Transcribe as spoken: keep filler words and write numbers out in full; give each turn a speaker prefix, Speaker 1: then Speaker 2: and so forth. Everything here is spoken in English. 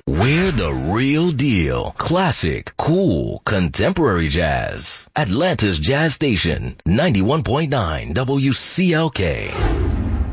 Speaker 1: We're the real deal. Classic, cool, contemporary jazz. Atlanta's Jazz Station, ninety-one point nine W C L K.